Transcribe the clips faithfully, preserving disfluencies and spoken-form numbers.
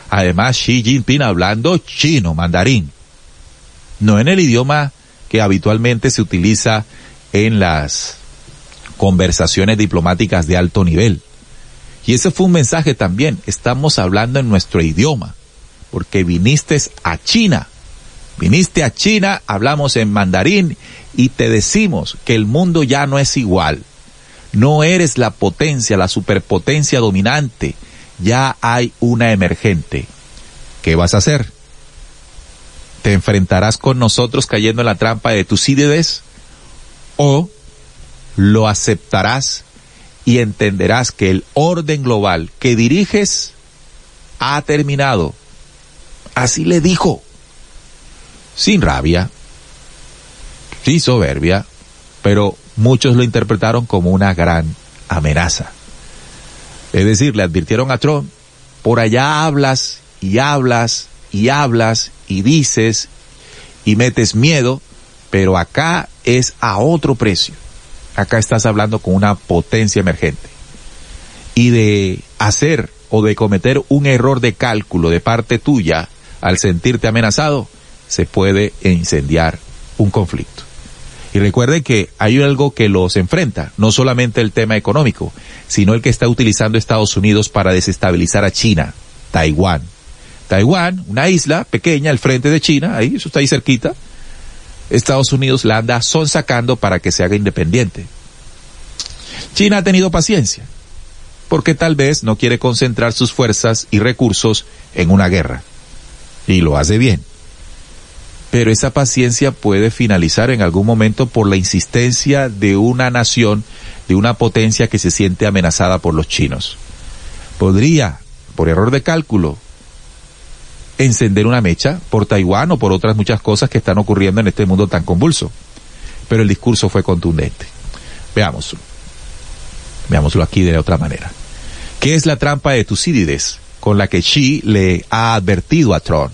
Además, Xi Jinping hablando chino, mandarín, no en el idioma que habitualmente se utiliza en las conversaciones diplomáticas de alto nivel. Y ese fue un mensaje también, estamos hablando en nuestro idioma, porque viniste a China, viniste a China, hablamos en mandarín y te decimos que el mundo ya no es igual. No eres la potencia, la superpotencia dominante, ya hay una emergente. ¿Qué vas a hacer? ¿Te enfrentarás con nosotros cayendo en la trampa de Tucídides? ¿O lo aceptarás y entenderás que el orden global que diriges ha terminado? Así le dijo, sin rabia, sin soberbia, pero muchos lo interpretaron como una gran amenaza. Es decir, le advirtieron a Trump, por allá hablas y hablas y hablas y dices y metes miedo, pero acá es a otro precio. Acá estás hablando con una potencia emergente. Y de hacer o de cometer un error de cálculo de parte tuya al sentirte amenazado, se puede incendiar un conflicto. Y recuerden que hay algo que los enfrenta, no solamente el tema económico, sino el que está utilizando Estados Unidos para desestabilizar a China, Taiwán. Taiwán, una isla pequeña al frente de China, ahí, eso está ahí cerquita. Estados Unidos la anda sonsacando para que se haga independiente. China ha tenido paciencia, porque tal vez no quiere concentrar sus fuerzas y recursos en una guerra. Y lo hace bien. Pero esa paciencia puede finalizar en algún momento por la insistencia de una nación, de una potencia que se siente amenazada por los chinos. Podría, por error de cálculo, encender una mecha por Taiwán o por otras muchas cosas que están ocurriendo en este mundo tan convulso. Pero el discurso fue contundente. Veámoslo. Veámoslo aquí de otra manera. ¿Qué es la trampa de Tucídides con la que Xi le ha advertido a Trump?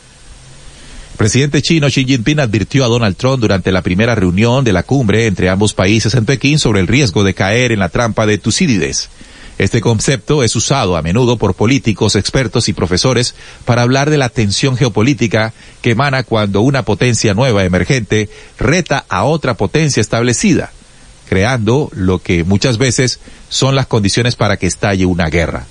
El presidente chino Xi Jinping advirtió a Donald Trump durante la primera reunión de la cumbre entre ambos países en Pekín sobre el riesgo de caer en la trampa de Tucídides. Este concepto es usado a menudo por políticos, expertos y profesores para hablar de la tensión geopolítica que emana cuando una potencia nueva emergente reta a otra potencia establecida, creando lo que muchas veces son las condiciones para que estalle una guerra.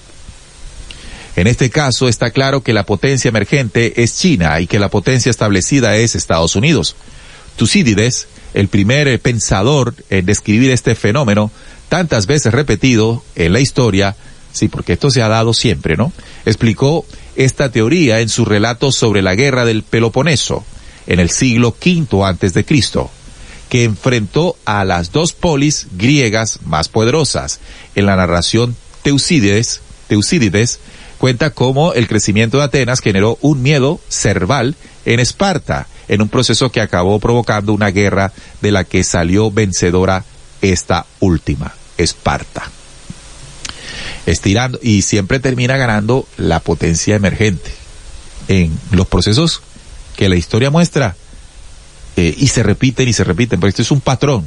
En este caso está claro que la potencia emergente es China y que la potencia establecida es Estados Unidos. Tucídides, el primer pensador en describir este fenómeno, tantas veces repetido en la historia, sí, porque esto se ha dado siempre, ¿no? Explicó esta teoría en su relato sobre la guerra del Peloponeso, en el siglo quinto antes de Cristo, que enfrentó a las dos polis griegas más poderosas. En la narración Tucídides, Tucídides cuenta cómo el crecimiento de Atenas generó un miedo cerval en Esparta, en un proceso que acabó provocando una guerra de la que salió vencedora esta última, Esparta. Estirando, y siempre termina ganando la potencia emergente en los procesos que la historia muestra, eh, y se repiten y se repiten, porque este es un patrón.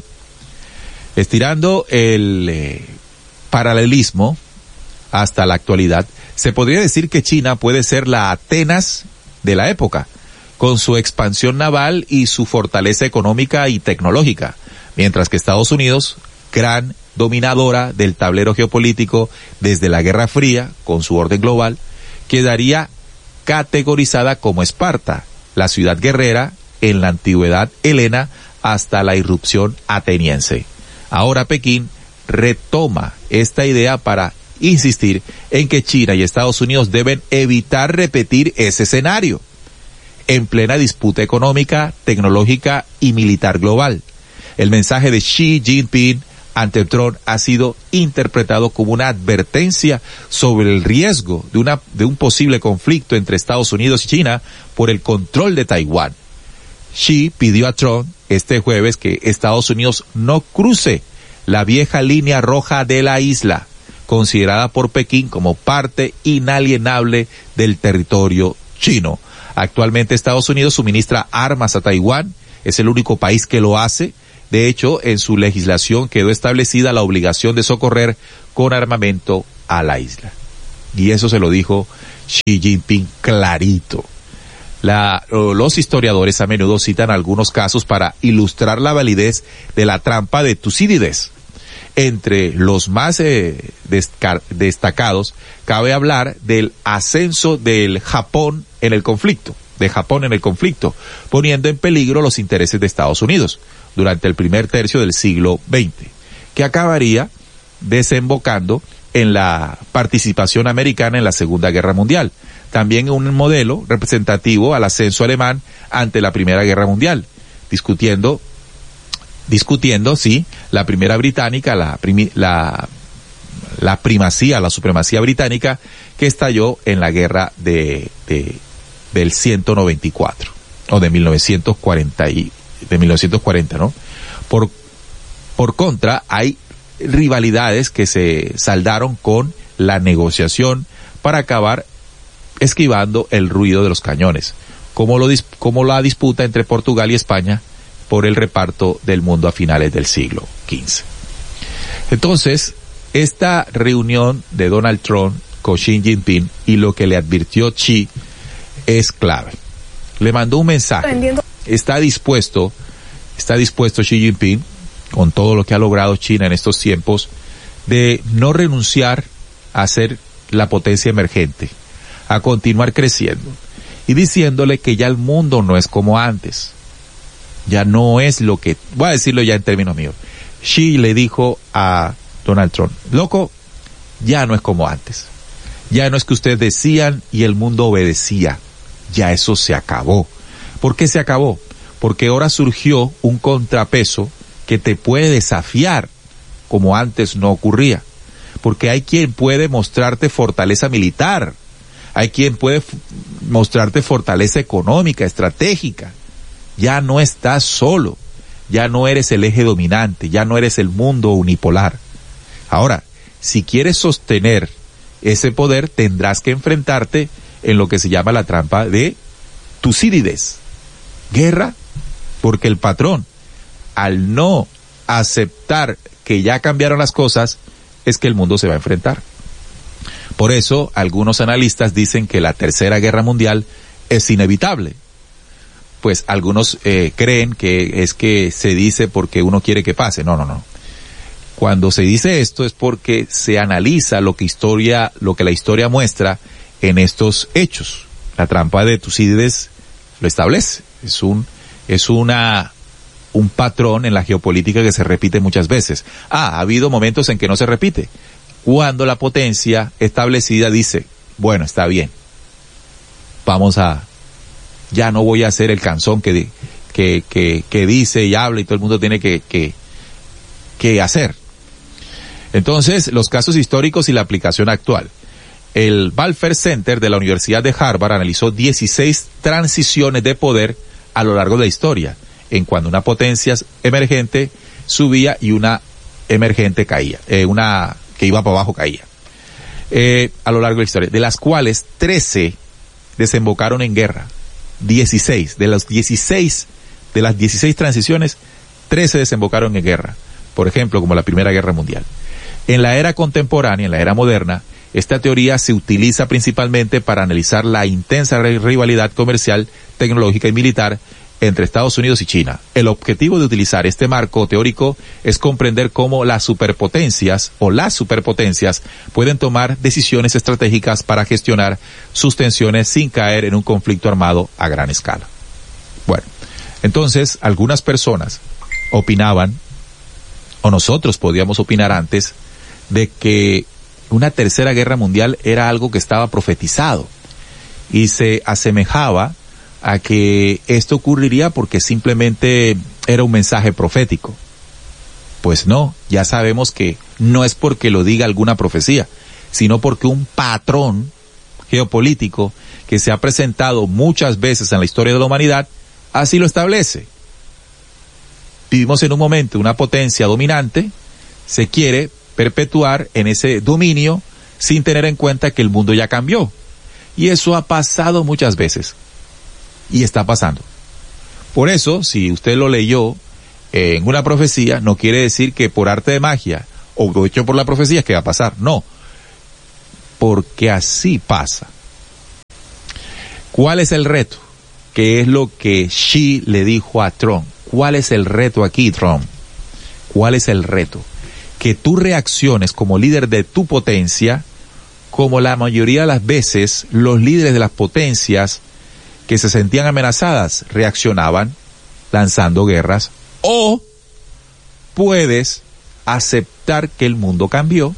Estirando el eh, paralelismo hasta la actualidad, se podría decir que China puede ser la Atenas de la época, con su expansión naval y su fortaleza económica y tecnológica, mientras que Estados Unidos, gran dominadora del tablero geopolítico desde la Guerra Fría, con su orden global, quedaría categorizada como Esparta, la ciudad guerrera en la antigüedad helena hasta la irrupción ateniense. Ahora Pekín retoma esta idea para insistir en que China y Estados Unidos deben evitar repetir ese escenario en plena disputa económica, tecnológica y militar global. El mensaje de Xi Jinping ante Trump ha sido interpretado como una advertencia sobre el riesgo de una de un posible conflicto entre Estados Unidos y China por el control de Taiwán. Xi pidió a Trump este jueves que Estados Unidos no cruce la vieja línea roja de la isla, considerada por Pekín como parte inalienable del territorio chino. Actualmente Estados Unidos suministra armas a Taiwán, es el único país que lo hace. De hecho, en su legislación quedó establecida la obligación de socorrer con armamento a la isla. Y eso se lo dijo Xi Jinping clarito. La, los historiadores a menudo citan algunos casos para ilustrar la validez de la trampa de Tucídides. Entre los más eh, destacados, cabe hablar del ascenso del Japón en el conflicto, de Japón en el conflicto, poniendo en peligro los intereses de Estados Unidos durante el primer tercio del siglo veinte, que acabaría desembocando en la participación americana en la Segunda Guerra Mundial. También un modelo representativo al ascenso alemán ante la Primera Guerra Mundial, discutiendo, discutiendo, sí, la primera británica, la, primi, la, la primacía, la supremacía británica que estalló en la guerra de, de, del ciento noventa y cuatro, o de mil novecientos cuarenta, y, de mil novecientos cuarenta, ¿no? Por, por contra, hay rivalidades que se saldaron con la negociación para acabar esquivando el ruido de los cañones, como, lo, como la disputa entre Portugal y España por el reparto del mundo a finales del siglo quince. Entonces, esta reunión de Donald Trump con Xi Jinping y lo que le advirtió Xi es clave. Le mandó un mensaje. Está dispuesto, está dispuesto Xi Jinping, con todo lo que ha logrado China en estos tiempos, de no renunciar a ser la potencia emergente, a continuar creciendo, y diciéndole que ya el mundo no es como antes. Ya no es lo que, voy a decirlo ya en términos míos. Xi le dijo a Donald Trump, loco, ya no es como antes. Ya no es que ustedes decían y el mundo obedecía. Ya eso se acabó. ¿Por qué se acabó? Porque ahora surgió un contrapeso que te puede desafiar, como antes no ocurría. Porque hay quien puede mostrarte fortaleza militar, hay quien puede f- mostrarte fortaleza económica, estratégica. Ya no estás solo, ya no eres el eje dominante, ya no eres el mundo unipolar. Ahora, si quieres sostener ese poder, tendrás que enfrentarte en lo que se llama la trampa de Tucídides. Guerra, porque el patrón, al no aceptar que ya cambiaron las cosas, es que el mundo se va a enfrentar. Por eso, algunos analistas dicen que la Tercera Guerra Mundial es inevitable. Pues algunos eh, creen que es que se dice porque uno quiere que pase. No, no, no. Cuando se dice esto es porque se analiza lo que historia, lo que la historia muestra en estos hechos. La trampa de Tucídides lo establece. Es un, es una, un patrón en la geopolítica que se repite muchas veces. Ah, ha habido momentos en que no se repite. Cuando la potencia establecida dice, bueno, está bien, vamos a, ya no voy a hacer el canzón que, que, que, que dice y habla y todo el mundo tiene que, que, que hacer. Entonces, los casos históricos y la aplicación actual. El Balfour Center de la Universidad de Harvard analizó dieciséis transiciones de poder a lo largo de la historia, en cuando una potencia emergente subía y una emergente caía, eh, una que iba para abajo caía, eh, a lo largo de la historia, de las cuales trece desembocaron en guerra. dieciséis, de las dieciséis, de las dieciséis transiciones, trece desembocaron en guerra. Por ejemplo, como la Primera Guerra Mundial. En la era contemporánea, en la era moderna, esta teoría se utiliza principalmente para analizar la intensa rivalidad comercial, tecnológica y militar entre Estados Unidos y China. El objetivo de utilizar este marco teórico es comprender cómo las superpotencias o las superpotencias pueden tomar decisiones estratégicas para gestionar sus tensiones sin caer en un conflicto armado a gran escala. Bueno, entonces algunas personas opinaban, o nosotros podíamos opinar antes, de que una tercera guerra mundial era algo que estaba profetizado y se asemejaba a que esto ocurriría porque simplemente era un mensaje profético. Pues no, ya sabemos que no es porque lo diga alguna profecía, sino porque un patrón geopolítico que se ha presentado muchas veces en la historia de la humanidad así lo establece. Vivimos en un momento, una potencia dominante se quiere perpetuar en ese dominio sin tener en cuenta que el mundo ya cambió. Y eso ha pasado muchas veces. Y está pasando. Por eso, si usted lo leyó eh, en una profecía, no quiere decir que por arte de magia o hecho por la profecía es que va a pasar. No. Porque así pasa. ¿Cuál es el reto? ¿Qué es lo que Xi le dijo a Trump? ¿Cuál es el reto aquí, Trump? ¿Cuál es el reto? Que tú reacciones como líder de tu potencia, como la mayoría de las veces los líderes de las potencias que se sentían amenazadas reaccionaban lanzando guerras, o puedes aceptar que el mundo cambió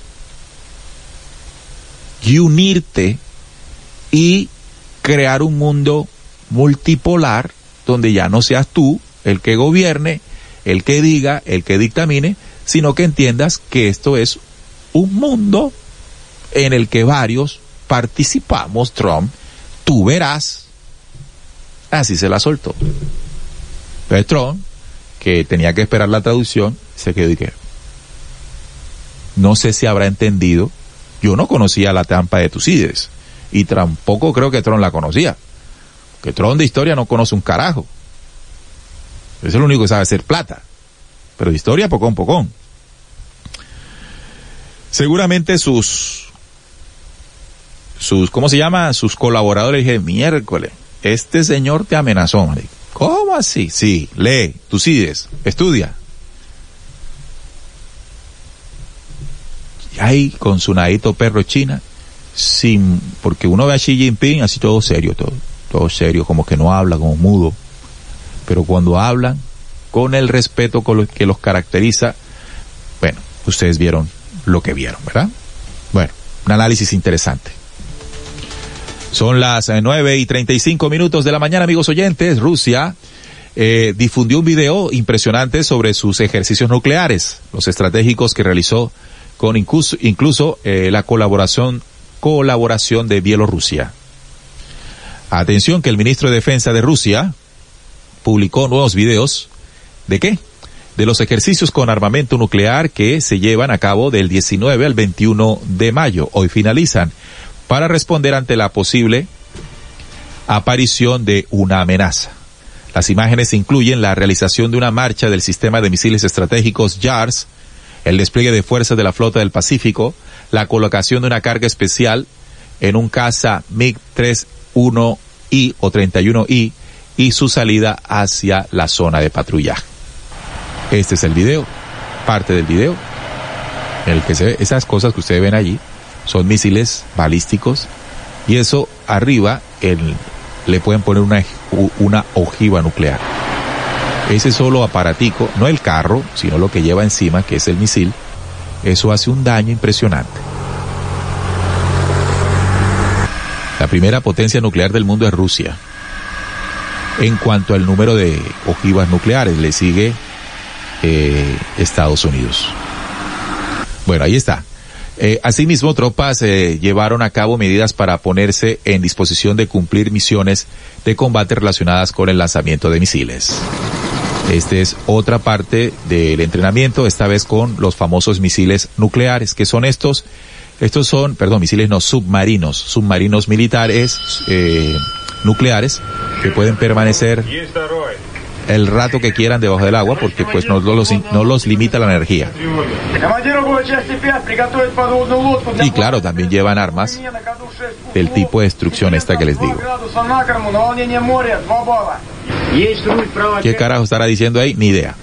y unirte y crear un mundo multipolar donde ya no seas tú el que gobierne, el que diga, el que dictamine, sino que entiendas que esto es un mundo en el que varios participamos. Trump, tú verás. Así se la soltó. Pero Trump, que tenía que esperar la traducción, se quedó y que no sé si habrá entendido. Yo no conocía la trampa de Tucídides y tampoco creo que Trump la conocía. Que Trump de historia no conoce un carajo. Es el único que sabe hacer plata. Pero de historia, pocón, pocón. Seguramente sus, sus, ¿cómo se llama? Sus colaboradores dijeron, miércoles, este señor te amenazó, marico. ¿Cómo así? Sí, lee, Tucídides, estudia. Y ahí, con su nadito perro china, sin, porque uno ve a Xi Jinping así todo serio, todo, todo serio, como que no habla, como mudo. Pero cuando hablan, con el respeto con lo que los caracteriza, bueno, ustedes vieron lo que vieron, ¿verdad? Bueno, un análisis interesante. Son las nueve y treinta y cinco minutos de la mañana, amigos oyentes. Rusia eh, difundió un video impresionante sobre sus ejercicios nucleares, los estratégicos que realizó con incluso, incluso eh, la colaboración, colaboración de Bielorrusia. Atención que el ministro de Defensa de Rusia publicó nuevos videos. ¿De qué? De los ejercicios con armamento nuclear que se llevan a cabo del diecinueve al veintiuno de mayo. Hoy finalizan para responder ante la posible aparición de una amenaza. Las imágenes incluyen la realización de una marcha del sistema de misiles estratégicos JARS, el despliegue de fuerzas de la Flota del Pacífico, la colocación de una carga especial en un caza MiG treinta y uno I o treinta y uno I y su salida hacia la zona de patrullaje. Este es el video, parte del video, en el que se ve esas cosas que ustedes ven allí, son misiles balísticos, y eso arriba el, le pueden poner una, una ojiva nuclear. Ese solo aparatico, no el carro, sino lo que lleva encima, que es el misil, eso hace un daño impresionante. La primera potencia nuclear del mundo es Rusia. En cuanto al número de ojivas nucleares, le sigue eh, Estados Unidos. Bueno, ahí está. Eh, asimismo, tropas eh, llevaron a cabo medidas para ponerse en disposición de cumplir misiones de combate relacionadas con el lanzamiento de misiles. Esta es otra parte del entrenamiento, esta vez con los famosos misiles nucleares. ¿Qué son estos? Estos son, perdón, misiles no, submarinos, submarinos militares, eh, nucleares, que pueden permanecer el rato que quieran debajo del agua, porque pues no los, no los limita la energía. Y claro, también llevan armas del tipo de destrucción esta que les digo. ¿Qué carajo estará diciendo ahí? Ni idea.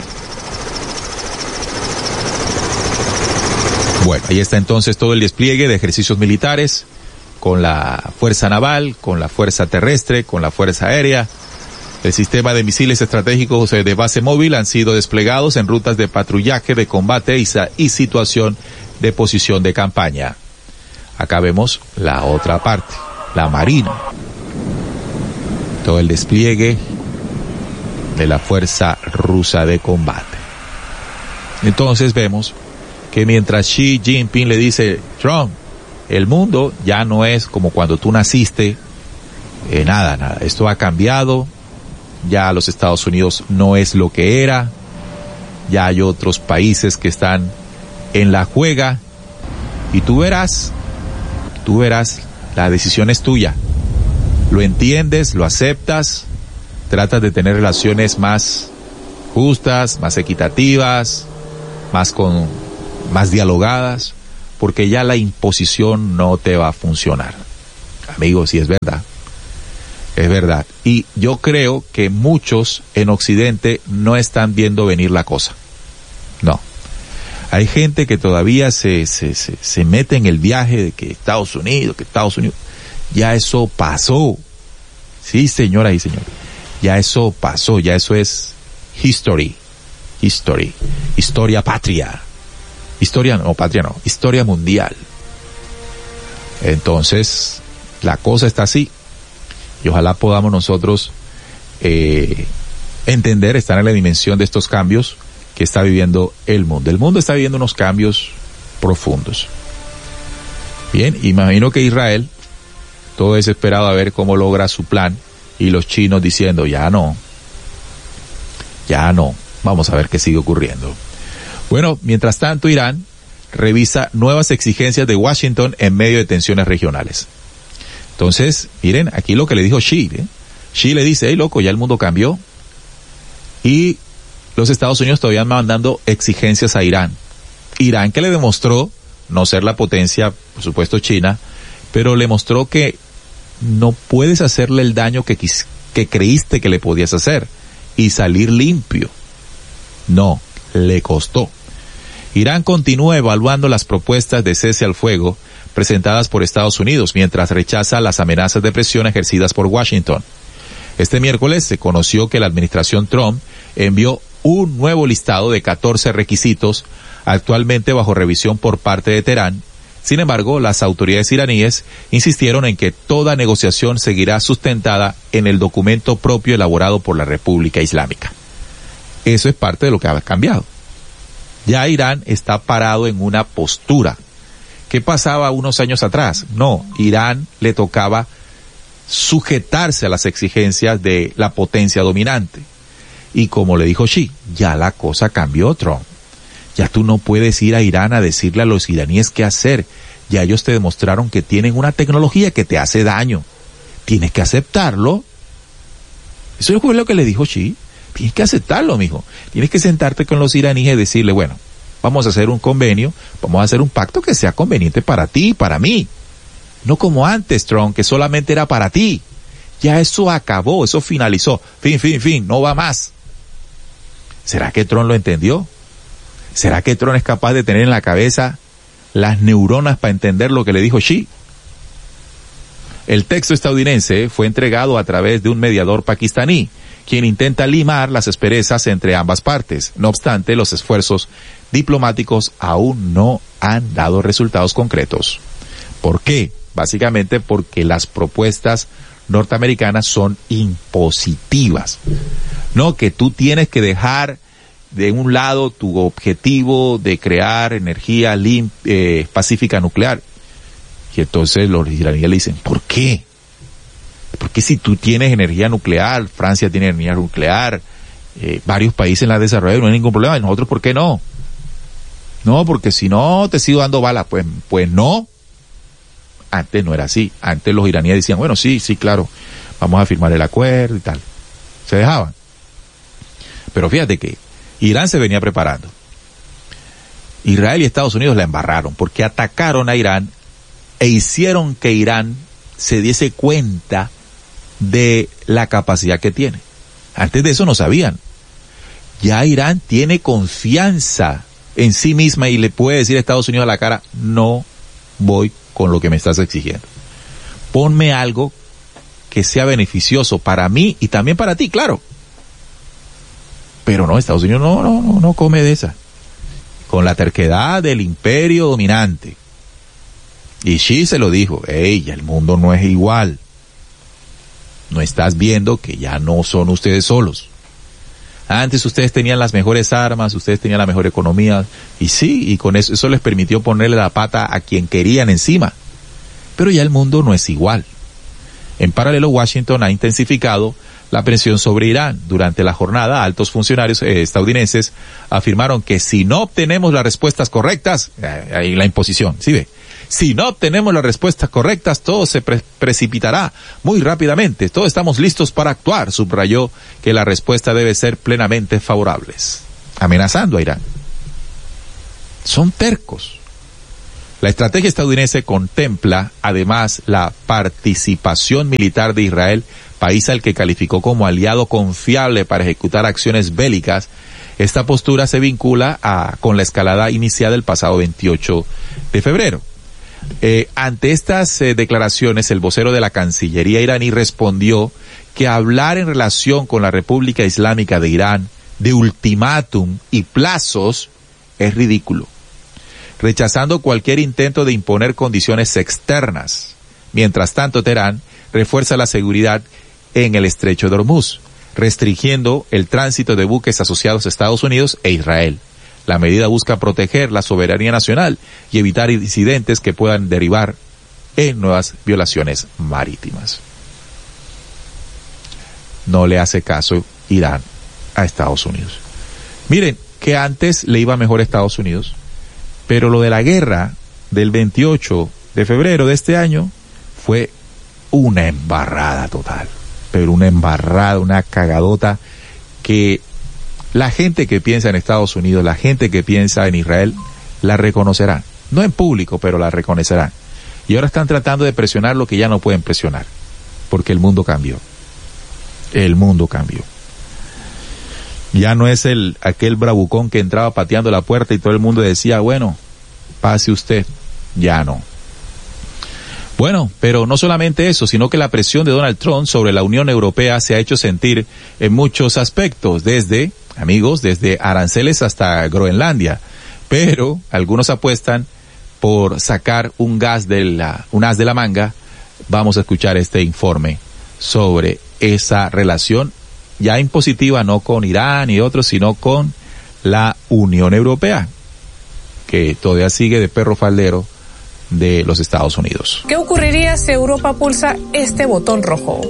Bueno, ahí está entonces todo el despliegue de ejercicios militares con la fuerza naval, con la fuerza terrestre, con la fuerza aérea. El sistema de misiles estratégicos de base móvil han sido desplegados en rutas de patrullaje, de combate y, y situación de posición de campaña. Acá vemos la otra parte, la marina. Todo el despliegue de la fuerza rusa de combate. Entonces vemos que mientras Xi Jinping le dice, Trump, el mundo ya no es como cuando tú naciste, eh, nada, nada, esto ha cambiado, ya los Estados Unidos no es lo que era, ya hay otros países que están en la juega, y tú verás, tú verás, la decisión es tuya, lo entiendes, lo aceptas, tratas de tener relaciones más justas, más equitativas, más con, más dialogadas, porque ya la imposición no te va a funcionar. Amigos, sí es verdad. verdad. Y yo creo que muchos en Occidente no están viendo venir la cosa. No. Hay gente que todavía se, se, se, se mete en el viaje de que Estados Unidos, que Estados Unidos, ya eso pasó. Sí, señoras y señores, ya eso pasó, ya eso es history, history, historia patria, historia, no, patria no, historia mundial. Entonces, la cosa está así, y ojalá podamos nosotros eh, entender, estar en la dimensión de estos cambios que está viviendo el mundo. El mundo está viviendo unos cambios profundos. Bien, imagino que Israel, todo desesperado a ver cómo logra su plan, y los chinos diciendo, ya no, ya no, vamos a ver qué sigue ocurriendo. Bueno, mientras tanto, Irán revisa nuevas exigencias de Washington en medio de tensiones regionales. Entonces, miren, aquí lo que le dijo Xi, ¿eh? Xi le dice, hey loco, ya el mundo cambió, y los Estados Unidos todavía mandando exigencias a Irán. Irán, que le demostró no ser la potencia, por supuesto China, pero le mostró que no puedes hacerle el daño que, que creíste que le podías hacer y salir limpio. No, le costó. Irán continúa evaluando las propuestas de cese al fuego presentadas por Estados Unidos, mientras rechaza las amenazas de presión ejercidas por Washington. Este miércoles se conoció que la administración Trump envió un nuevo listado de catorce requisitos actualmente bajo revisión por parte de Teherán. Sin embargo, las autoridades iraníes insistieron en que toda negociación seguirá sustentada en el documento propio elaborado por la República Islámica. Eso es parte de lo que ha cambiado. Ya Irán está parado en una postura. ¿Qué pasaba unos años atrás? No, Irán le tocaba sujetarse a las exigencias de la potencia dominante. Y como le dijo Xi, ya la cosa cambió, Trump. Ya tú no puedes ir a Irán a decirle a los iraníes qué hacer. Ya ellos te demostraron que tienen una tecnología que te hace daño. Tienes que aceptarlo. Eso fue lo que le dijo Xi. Tienes que aceptarlo, mijo. Tienes que sentarte con los iraníes y decirle, bueno, vamos a hacer un convenio, vamos a hacer un pacto que sea conveniente para ti y para mí. No como antes, Trump, que solamente era para ti. Ya eso acabó, eso finalizó. Fin, fin, fin, no va más. ¿Será que Trump lo entendió? ¿Será que Trump es capaz de tener en la cabeza las neuronas para entender lo que le dijo Xi? El texto estadounidense fue entregado a través de un mediador pakistaní, quien intenta limar las asperezas entre ambas partes. No obstante, los esfuerzos diplomáticos aún no han dado resultados concretos. ¿Por qué? Básicamente porque las propuestas norteamericanas son impositivas. No, que tú tienes que dejar de un lado tu objetivo de crear energía lim- eh, pacífica nuclear. Y entonces los iraníes le dicen, ¿por qué? Porque si tú tienes energía nuclear, Francia tiene energía nuclear, eh, varios países la desarrollan, no hay ningún problema, y nosotros, ¿por qué no? No, porque si no te sigo dando balas, pues, pues no. Antes no era así. Antes los iraníes decían, bueno, sí, sí, claro, vamos a firmar el acuerdo y tal. Se dejaban. Pero fíjate que Irán se venía preparando. Israel y Estados Unidos la embarraron porque atacaron a Irán e hicieron que Irán se diese cuenta de la capacidad que tiene. Antes de eso no sabían. Ya Irán tiene confianza en sí misma y le puede decir a Estados Unidos a la cara, no voy con lo que me estás exigiendo. Ponme algo que sea beneficioso para mí y también para ti, claro. Pero no, Estados Unidos no, no, no, no come de esa. Con la terquedad del imperio dominante. Y Xi se lo dijo, hey, ya el mundo no es igual. No estás viendo que ya no son ustedes solos. Antes ustedes tenían las mejores armas, ustedes tenían la mejor economía, y sí, y con eso, eso les permitió ponerle la pata a quien querían encima. Pero ya el mundo no es igual. En paralelo, Washington ha intensificado la presión sobre Irán. Durante la jornada, altos funcionarios eh, estadounidenses afirmaron que si no obtenemos las respuestas correctas, eh, ahí la imposición, ¿sí ve? Si no obtenemos las respuestas correctas, todo se pre- precipitará muy rápidamente. Todos estamos listos para actuar, subrayó que la respuesta debe ser plenamente favorable, amenazando a Irán. Son tercos. La estrategia estadounidense contempla, además, la participación militar de Israel país al que calificó como aliado confiable para ejecutar acciones bélicas. Esta postura se vincula a, con la escalada iniciada el pasado veintiocho de febrero. Eh, ante estas eh, declaraciones, el vocero de la Cancillería iraní respondió que hablar en relación con la República Islámica de Irán de ultimátum y plazos es ridículo, rechazando cualquier intento de imponer condiciones externas. Mientras tanto, Teherán refuerza la seguridad en el estrecho de Hormuz, restringiendo el tránsito de buques asociados a Estados Unidos e Israel. La medida busca proteger la soberanía nacional y evitar incidentes que puedan derivar en nuevas violaciones marítimas. No le hace caso Irán a Estados Unidos. Miren que antes le iba mejor a Estados Unidos, pero lo de la guerra del veintiocho de febrero de este año fue una embarrada total, pero una embarrada, una cagadota que la gente que piensa en Estados Unidos, la gente que piensa en Israel, la reconocerán. No en público, pero la reconocerán. Y ahora están tratando de presionar lo que ya no pueden presionar, porque el mundo cambió. El mundo cambió. Ya no es el aquel bravucón que entraba pateando la puerta y todo el mundo decía, bueno, pase usted. Ya no. Bueno, pero no solamente eso, sino que la presión de Donald Trump sobre la Unión Europea se ha hecho sentir en muchos aspectos, desde, amigos, desde aranceles hasta Groenlandia. Pero algunos apuestan por sacar un gas de la, un as de la manga. Vamos a escuchar este informe sobre esa relación ya impositiva, no con Irán y otros, sino con la Unión Europea, que todavía sigue de perro faldero de los Estados Unidos. ¿Qué ocurriría si Europa pulsa este botón rojo?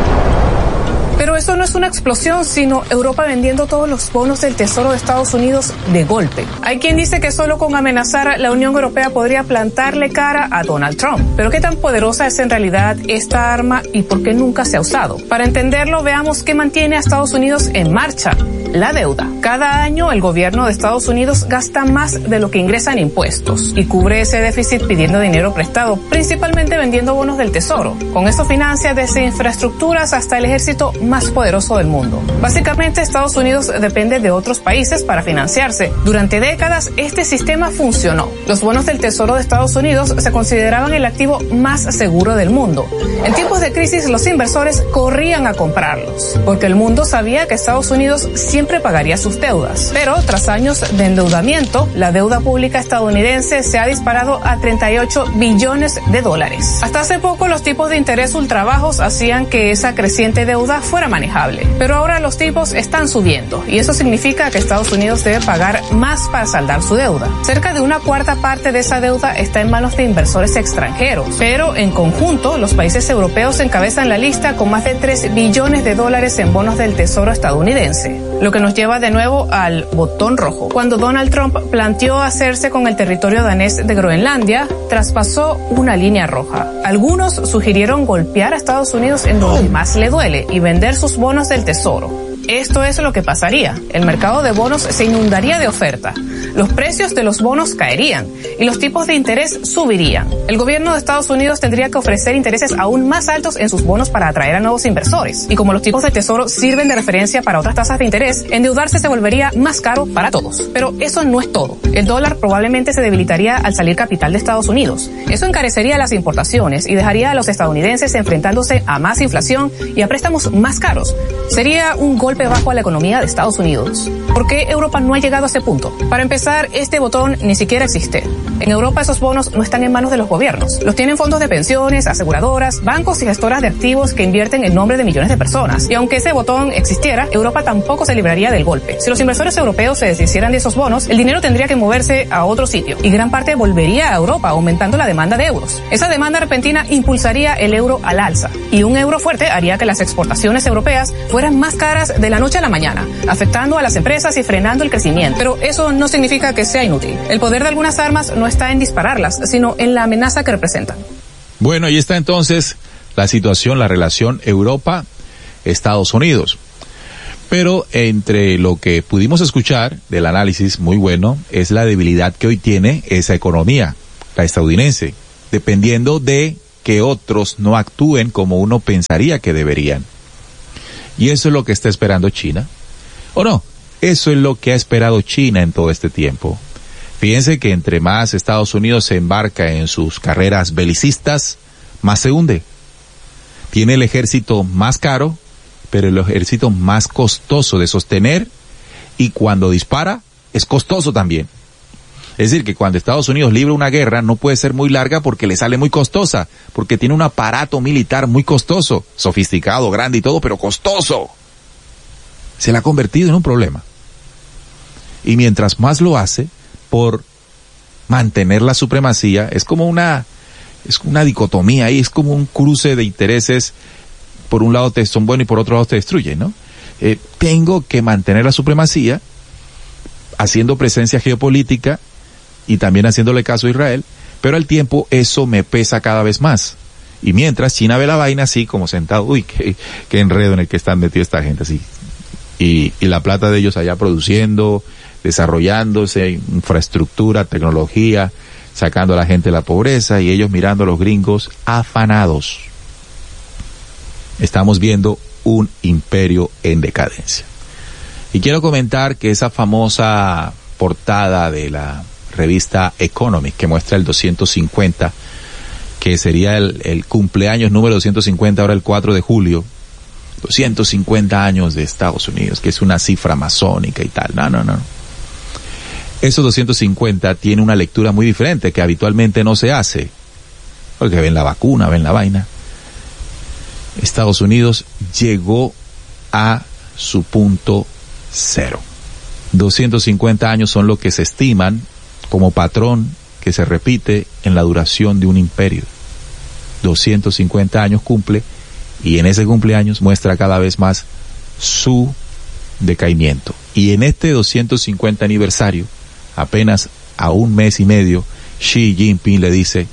Pero eso no es una explosión, sino Europa vendiendo todos los bonos del Tesoro de Estados Unidos de golpe. Hay quien dice que solo con amenazar la Unión Europea podría plantarle cara a Donald Trump. Pero ¿qué tan poderosa es en realidad esta arma y por qué nunca se ha usado? Para entenderlo, veamos qué mantiene a Estados Unidos en marcha: la deuda. Cada año el gobierno de Estados Unidos gasta más de lo que ingresa en impuestos y cubre ese déficit pidiendo dinero prestado, principalmente vendiendo bonos del Tesoro. Con esto financia desde infraestructuras hasta el ejército más poderoso del mundo. Básicamente, Estados Unidos depende de otros países para financiarse. Durante décadas, este sistema funcionó. Los bonos del Tesoro de Estados Unidos se consideraban el activo más seguro del mundo. En tiempos de crisis, los inversores corrían a comprarlos, porque el mundo sabía que Estados Unidos siempre pagaría sus deudas. Pero, tras años de endeudamiento, la deuda pública estadounidense se ha disparado a treinta y ocho billones de dólares. Hasta hace poco, los tipos de interés ultrabajos hacían que esa creciente deuda fuera manejable. Pero ahora los tipos están subiendo y eso significa que Estados Unidos debe pagar más para saldar su deuda. Cerca de una cuarta parte de esa deuda está en manos de inversores extranjeros, pero en conjunto los países europeos encabezan la lista con más de tres billones de dólares en bonos del Tesoro estadounidense. Lo que nos lleva de nuevo al botón rojo. Cuando Donald Trump planteó hacerse con el territorio danés de Groenlandia, traspasó una línea roja. Algunos sugirieron golpear a Estados Unidos en donde más le duele y vender sus bonos del Tesoro. Esto es lo que pasaría. El mercado de bonos se inundaría de oferta. Los precios de los bonos caerían y los tipos de interés subirían. El gobierno de Estados Unidos tendría que ofrecer intereses aún más altos en sus bonos para atraer a nuevos inversores. Y como los tipos de Tesoro sirven de referencia para otras tasas de interés, endeudarse se volvería más caro para todos. Pero eso no es todo. El dólar probablemente se debilitaría al salir capital de Estados Unidos. Eso encarecería las importaciones y dejaría a los estadounidenses enfrentándose a más inflación y a préstamos más caros. Sería un golpe bajo a la economía de Estados Unidos. ¿Por qué Europa no ha llegado a ese punto? Para empezar, este botón ni siquiera existe. En Europa esos bonos no están en manos de los gobiernos. Los tienen fondos de pensiones, aseguradoras, bancos y gestoras de activos que invierten en nombre de millones de personas. Y aunque ese botón existiera, Europa tampoco se libraría del golpe. Si los inversores europeos se deshicieran de esos bonos, el dinero tendría que moverse a otro sitio y gran parte volvería a Europa, aumentando la demanda de euros. Esa demanda repentina impulsaría el euro al alza y un euro fuerte haría que las exportaciones europeas fueran más caras de la noche a la mañana, afectando a las empresas y frenando el crecimiento. Pero eso no significa que sea inútil. El poder de algunas armas no está en dispararlas, sino en la amenaza que representan. Bueno, ahí está entonces la situación, la relación Europa-Estados Unidos. Pero entre lo que pudimos escuchar del análisis muy bueno es la debilidad que hoy tiene esa economía, la estadounidense, dependiendo de que otros no actúen como uno pensaría que deberían. Y eso es lo que está esperando China. ¿O no? Eso es lo que ha esperado China en todo este tiempo. Fíjense que entre más Estados Unidos se embarca en sus carreras belicistas, más se hunde. Tiene el ejército más caro, pero el ejército más costoso de sostener, y cuando dispara es costoso también. Es decir, que cuando Estados Unidos libra una guerra no puede ser muy larga porque le sale muy costosa, porque tiene un aparato militar muy costoso, sofisticado, grande y todo, pero costoso. Se la ha convertido en un problema. Y mientras más lo hace, por mantener la supremacía, es como una, es una dicotomía ahí, es como un cruce de intereses. Por un lado te son buenos y por otro lado te destruyen, ¿no? Eh, tengo que mantener la supremacía, haciendo presencia geopolítica y también haciéndole caso a Israel, pero al tiempo eso me pesa cada vez más. Y mientras China ve la vaina así como sentado, uy, qué, qué enredo en el que están metidos esta gente así. Y, y la plata de ellos allá produciendo, desarrollándose, infraestructura, tecnología, sacando a la gente de la pobreza, y ellos mirando a los gringos afanados. Estamos viendo un imperio en decadencia. Y quiero comentar que esa famosa portada de la revista Economic, que muestra el doscientos cincuenta, que sería el, el cumpleaños número doscientos cincuenta, ahora el cuatro de julio, doscientos cincuenta años de Estados Unidos, que es una cifra masónica y tal. No, no, no. Esos doscientos cincuenta tiene una lectura muy diferente que habitualmente no se hace, porque ven la vacuna, ven la vaina. Estados Unidos llegó a su punto cero. doscientos cincuenta años son lo que se estiman como patrón que se repite en la duración de un imperio. doscientos cincuenta años cumple, y en ese cumpleaños muestra cada vez más su decaimiento. Y en este doscientos cincuenta aniversario, apenas a un mes y medio, Xi Jinping le dice: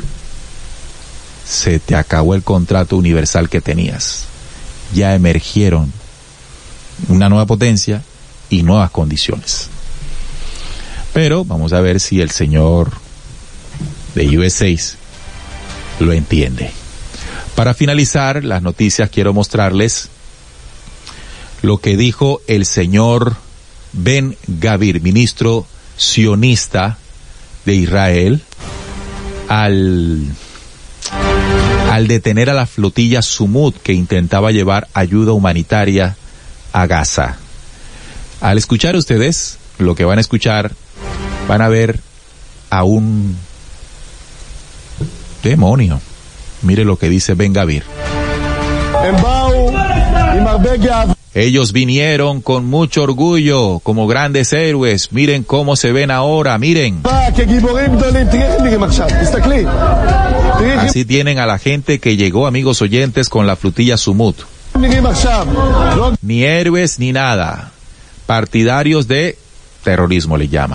se te acabó el contrato universal que tenías. Ya emergieron una nueva potencia y nuevas condiciones. Pero vamos a ver si el señor de U S A lo entiende. Para finalizar las noticias, quiero mostrarles lo que dijo el señor Ben-Gvir, ministro sionista de Israel, al al detener a la flotilla Sumud que intentaba llevar ayuda humanitaria a Gaza. Al escuchar ustedes lo que van a escuchar, van a ver a un demonio. Mire lo que dice Ben-Gvir. Ellos vinieron con mucho orgullo, como grandes héroes. Miren cómo se ven ahora, miren. Así tienen a la gente que llegó, amigos oyentes, con la flotilla Sumud. Ni héroes ni nada. Partidarios de terrorismo le llaman.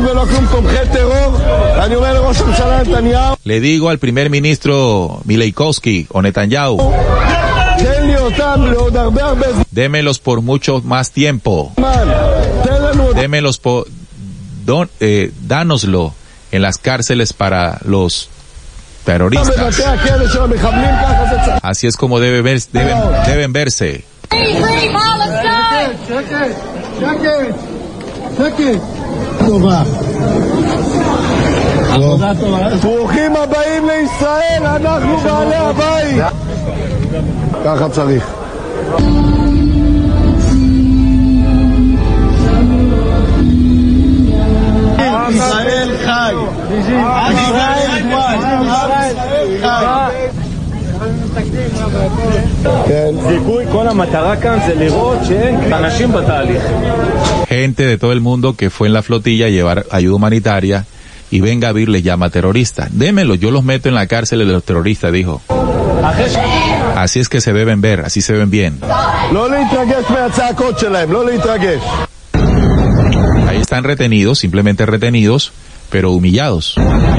Le digo al primer ministro Mileikovsky o Netanyahu: démelos por mucho más tiempo. Démelos por, don, eh, dánoslo en las cárceles para los terroristas. Así es como debe ver, deben, deben verse. ברוכים הבאים לישראל, אנחנו בעלי הבית. ככה צריך. ישראל חי. ישראל חי. זיכוי, כל המטרה כאן זה לראות שאין אנשים בתהליך. Gente de todo el mundo que fue en la flotilla a llevar ayuda humanitaria, y Ben-Gvir les llama terroristas. Démelo, yo los meto en la cárcel de los terroristas, dijo. Así es que se deben ver, así se ven bien. Ahí están retenidos, simplemente retenidos, pero humillados.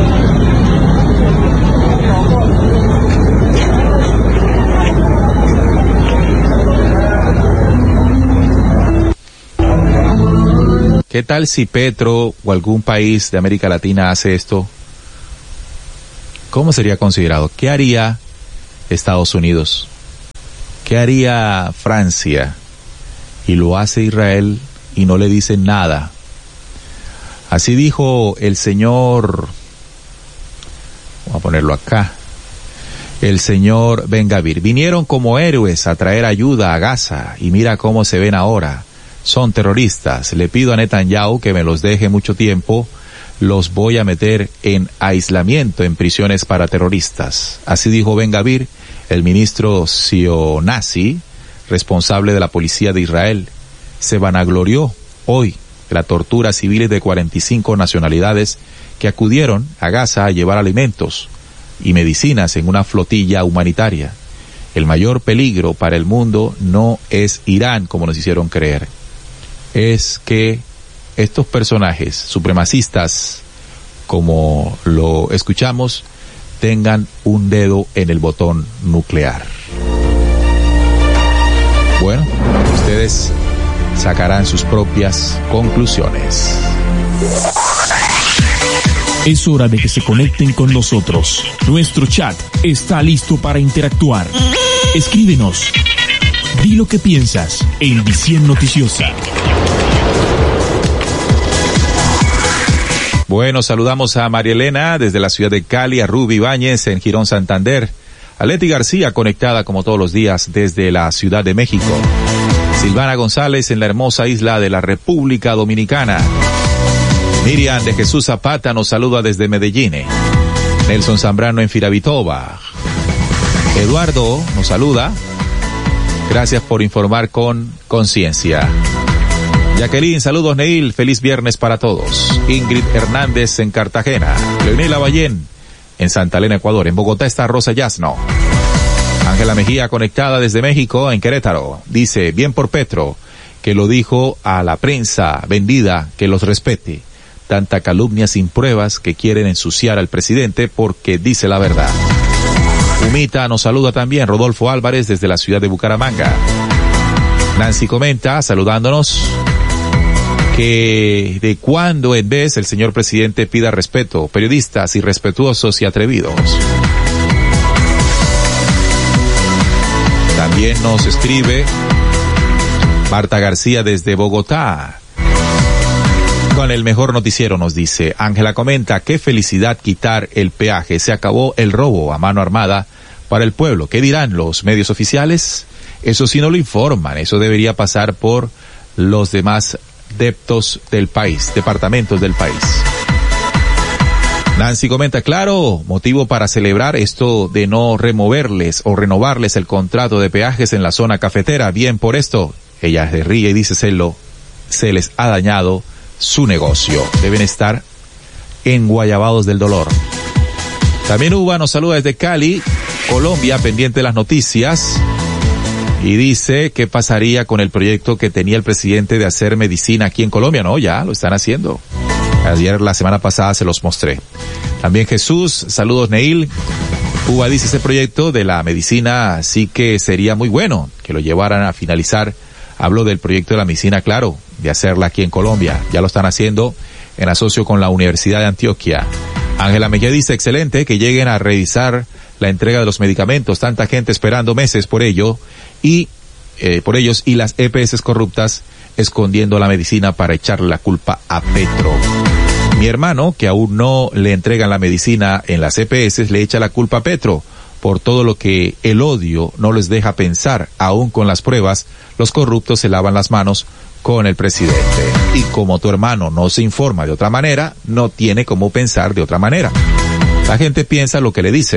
¿Qué tal si Petro o algún país de América Latina hace esto? ¿Cómo sería considerado? ¿Qué haría Estados Unidos? ¿Qué haría Francia? Y lo hace Israel y no le dicen nada. Así dijo el señor, vamos a ponerlo acá, el señor Ben-Gvir. Vinieron como héroes a traer ayuda a Gaza y mira cómo se ven ahora. Son terroristas. Le pido a Netanyahu que me los deje mucho tiempo. Los voy a meter en aislamiento en prisiones para terroristas. Así dijo Ben-Gvir, el ministro sionazi, responsable de la policía de Israel. Se vanaglorió hoy de la tortura a civiles de cuarenta y cinco nacionalidades que acudieron a Gaza a llevar alimentos y medicinas en una flotilla humanitaria. El mayor peligro para el mundo no es Irán, como nos hicieron creer. Es que estos personajes supremacistas, como lo escuchamos, tengan un dedo en el botón nuclear. Bueno, ustedes sacarán sus propias conclusiones. Es hora de que se conecten con nosotros. Nuestro chat está listo para interactuar. Escríbenos. Di lo que piensas en Visión Noticiosa. Bueno, saludamos a María Elena desde la ciudad de Cali, a Ruby Ibáñez en Girón, Santander, a Leti García conectada como todos los días desde la Ciudad de México, Silvana González en la hermosa isla de la República Dominicana, Miriam de Jesús Zapata nos saluda desde Medellín, Nelson Zambrano en Firavitoba, Eduardo nos saluda, gracias por informar con conciencia. Jacqueline, saludos Neil, feliz viernes para todos. Ingrid Hernández en Cartagena. Leonel Lavallén en Santa Elena, Ecuador. En Bogotá está Rosa Yasno. Ángela Mejía conectada desde México en Querétaro. Dice, bien por Petro, que lo dijo a la prensa vendida, que los respete. Tanta calumnia sin pruebas que quieren ensuciar al presidente porque dice la verdad. Humita nos saluda también Rodolfo Álvarez desde la ciudad de Bucaramanga. Nancy comenta, saludándonos, que de cuando en vez el señor presidente pida respeto, periodistas irrespetuosos y atrevidos. También nos escribe Marta García desde Bogotá. Con el mejor noticiero nos dice, Ángela comenta, qué felicidad quitar el peaje, se acabó el robo a mano armada para el pueblo. ¿Qué dirán los medios oficiales? Eso sí no lo informan, eso debería pasar por los demás deptos del país, departamentos del país. Nancy comenta, claro, motivo para celebrar esto de no removerles o renovarles el contrato de peajes en la zona cafetera. Bien por esto. Ella se ríe y dice, se, lo, se les ha dañado su negocio. Deben estar enguayabados del dolor. También Uva nos saluda desde Cali, Colombia, pendiente de las noticias. Y dice, ¿qué pasaría con el proyecto que tenía el presidente de hacer medicina aquí en Colombia? No, ya lo están haciendo. Ayer, la semana pasada, se los mostré. También Jesús, saludos Neil. Cuba dice, ese proyecto de la medicina sí que sería muy bueno, que lo llevaran a finalizar. Hablo del proyecto de la medicina, claro, de hacerla aquí en Colombia. Ya lo están haciendo en asocio con la Universidad de Antioquia. Ángela Mejía dice, excelente, que lleguen a revisar la entrega de los medicamentos. Tanta gente esperando meses por ello. y eh, por ellos y las E P S corruptas escondiendo la medicina para echarle la culpa a Petro. Mi hermano, que aún no le entregan la medicina en las E P S, le echa la culpa a Petro por todo lo que el odio no les deja pensar. Aún con las pruebas, los corruptos se lavan las manos con el presidente. Y como tu hermano no se informa de otra manera, no tiene cómo pensar de otra manera. La gente piensa lo que le dice.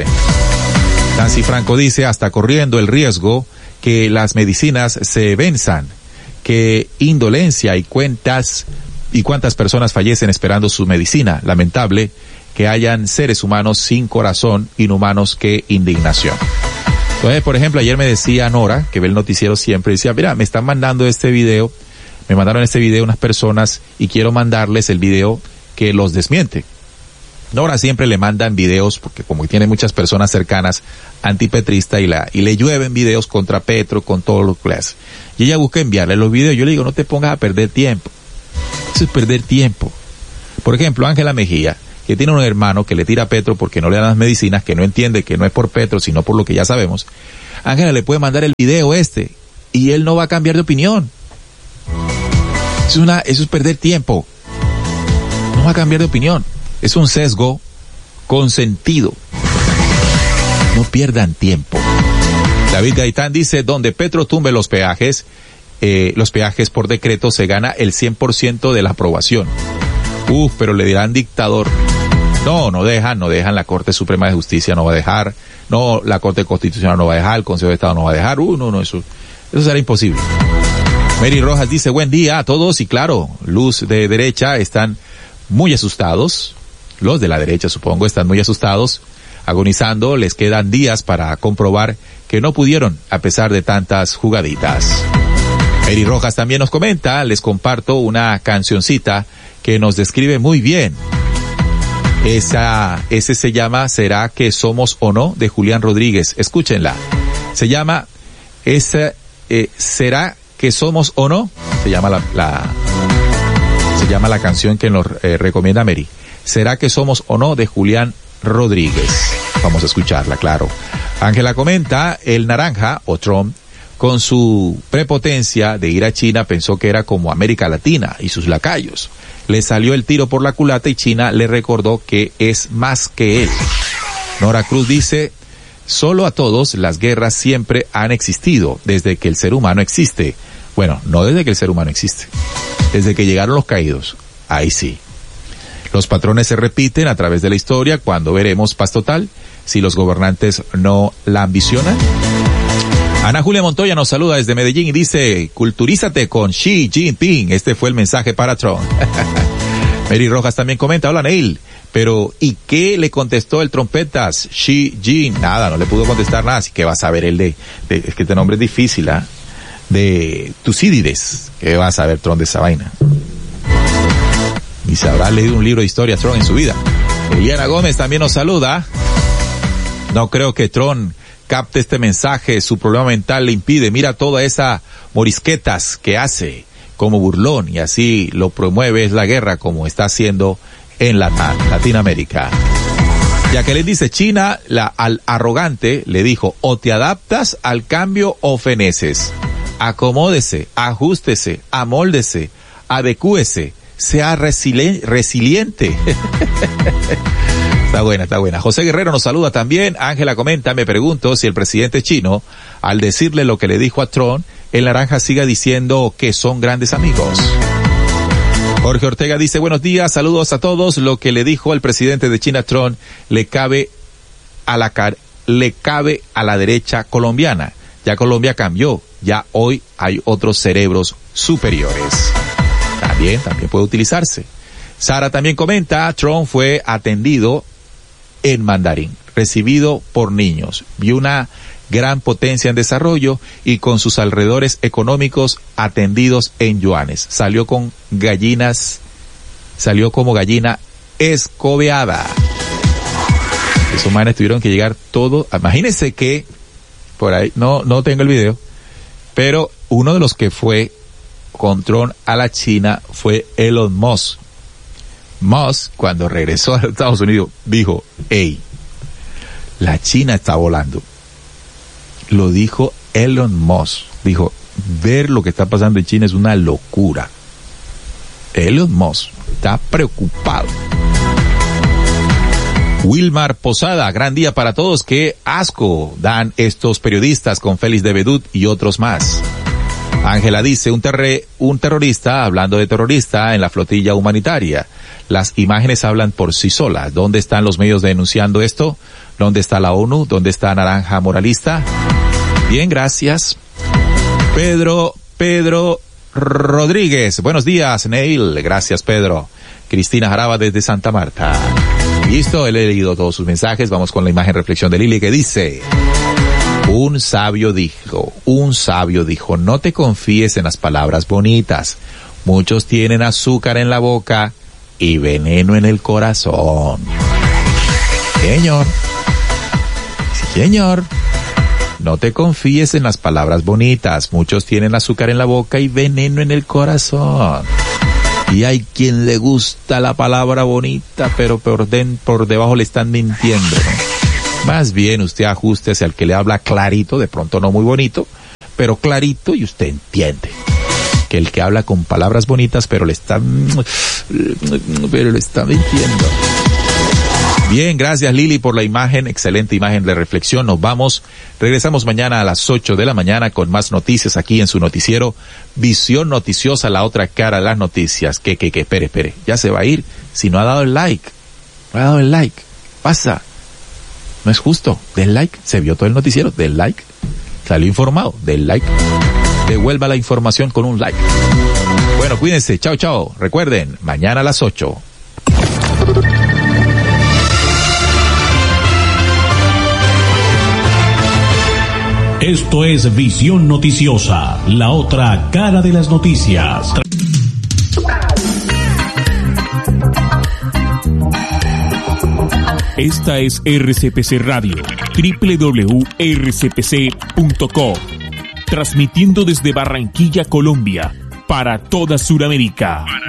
Nancy Franco dice, hasta corriendo el riesgo que las medicinas se venzan, que indolencia y cuentas y cuántas personas fallecen esperando su medicina. Lamentable que hayan seres humanos sin corazón, inhumanos, que indignación. Entonces, por ejemplo, ayer me decía Nora, que ve el noticiero siempre, decía, mira, me están mandando este video, me mandaron este video unas personas y quiero mandarles el video que los desmiente. Nora siempre le mandan videos, porque como tiene muchas personas cercanas antipetrista y la y le llueven videos contra Petro, con todo lo que le hace. Y ella busca enviarle los videos. Yo le digo, no te pongas a perder tiempo. Eso es perder tiempo. Por ejemplo, Ángela Mejía, que tiene un hermano que le tira a Petro porque no le dan las medicinas, que no entiende que no es por Petro, sino por lo que ya sabemos. Ángela le puede mandar el video este y él no va a cambiar de opinión. Es una, eso es perder tiempo. No va a cambiar de opinión. Es un sesgo consentido. No pierdan tiempo. David Gaitán dice, donde Petro tumbe los peajes, eh, los peajes por decreto se gana el cien por ciento de la aprobación. Uf, pero le dirán dictador. No, no dejan, no dejan, la Corte Suprema de Justicia no va a dejar, no, la Corte Constitucional no va a dejar, el Consejo de Estado no va a dejar, uh, no, no, eso, eso será imposible. Mary Rojas dice, buen día a todos, y claro, Luz de derecha están muy asustados, los de la derecha supongo están muy asustados, agonizando, les quedan días para comprobar que no pudieron a pesar de tantas jugaditas. Mary Rojas también nos comenta, les comparto una cancioncita que nos describe muy bien. Esa, ese se llama ¿Será que somos o no? De Julián Rodríguez. Escúchenla. Se llama esa, eh, ¿Será que somos o no? Se llama la, la se llama la canción que nos eh, recomienda Mary. ¿Será que somos o no? De Julián Rodríguez. Vamos a escucharla, claro. Ángela comenta, el naranja o Trump, con su prepotencia de ir a China, pensó que era como América Latina y sus lacayos. Le salió el tiro por la culata y China le recordó que es más que él. Nora Cruz dice, solo a todos las guerras siempre han existido desde que el ser humano existe. Bueno, no desde que el ser humano existe, desde que llegaron los caídos. Ahí sí. Los patrones se repiten a través de la historia. Cuando veremos paz total si los gobernantes no la ambicionan. Ana Julia Montoya nos saluda desde Medellín y dice, culturízate con Xi Jinping. Este fue el mensaje para Trump. Mary Rojas también comenta, hola Neil, pero ¿y qué le contestó el trompetas Xi Jinping? Nada, no le pudo contestar nada, así que va a saber el de, de es que este nombre es difícil, ¿ah? ¿eh? De Tucídides, que va a saber Trump de esa vaina. Y se habrá leído un libro de historia Trump en su vida. Eliana Gómez también nos saluda. No creo que Trump capte este mensaje, su problema mental le impide. Mira toda esa morisquetas que hace como burlón y así lo promueve es la guerra como está haciendo en la Latinoamérica. Jacqueline dice, China, la, al arrogante, le dijo, o te adaptas al cambio o feneces. Acomódese, ajústese, amóldese, adecúese, sea resili- resiliente. Está buena, está buena. José Guerrero nos saluda también. Ángela comenta, me pregunto si el presidente chino, al decirle lo que le dijo a Trump, el naranja siga diciendo que son grandes amigos. Jorge Ortega dice, buenos días, saludos a todos. Lo que le dijo el presidente de China, Trump, le cabe a la car- le cabe a la derecha colombiana. Ya Colombia cambió, ya hoy hay otros cerebros superiores. También, también puede utilizarse. Sara también comenta, Trump fue atendido en mandarín, recibido por niños, vio una gran potencia en desarrollo y con sus alrededores económicos atendidos en yuanes. Salió con gallinas, salió como gallina escobeada. Esos manes tuvieron que llegar todo, imagínense que, por ahí, no, no tengo el video, pero uno de los que fue con Trump a la China fue Elon Musk. Musk, cuando regresó a Estados Unidos, dijo, hey, la China está volando. Lo dijo Elon Musk. Dijo, ver lo que está pasando en China es una locura. Elon Musk está preocupado. Wilmar Posada, gran día para todos. Qué asco dan estos periodistas con Félix de Bedut y otros más. Ángela dice, un, terre, un terrorista, hablando de terrorista, en la flotilla humanitaria. Las imágenes hablan por sí solas. ¿Dónde están los medios denunciando esto? ¿Dónde está la ONU? ¿Dónde está Naranja Moralista? Bien, gracias. Pedro, Pedro Rodríguez. Buenos días, Neil. Gracias, Pedro. Cristina Jaraba desde Santa Marta. Listo, he leído todos sus mensajes. Vamos con la imagen reflexión de Lili que dice... Un sabio dijo, un sabio dijo, no te confíes en las palabras bonitas. Muchos tienen azúcar en la boca y veneno en el corazón. Señor, señor, no te confíes en las palabras bonitas. Muchos tienen azúcar en la boca y veneno en el corazón. Y hay quien le gusta la palabra bonita, pero por, den, por debajo le están mintiendo, ¿no? Más bien usted ajústese al que le habla clarito, de pronto no muy bonito, pero clarito, y usted entiende. Que el que habla con palabras bonitas, pero le está, pero le está mintiendo. Bien, gracias Lili por la imagen, excelente imagen de reflexión. Nos vamos, regresamos mañana a las ocho de la mañana con más noticias aquí en su noticiero Visión Noticiosa, la otra cara de las noticias. Que, que, que, espere, espere, ya se va a ir. Si no ha dado el like, no ha dado el like, pasa. No es justo, del like, se vio todo el noticiero, del like, salió informado, del like. Devuelva la información con un like. Bueno, cuídense, chao, chao. Recuerden, mañana a las ocho. Esto es Visión Noticiosa, la otra cara de las noticias. Esta es R C P C Radio, doble u doble u doble u punto r c p c punto com, transmitiendo desde Barranquilla, Colombia, para toda Sudamérica.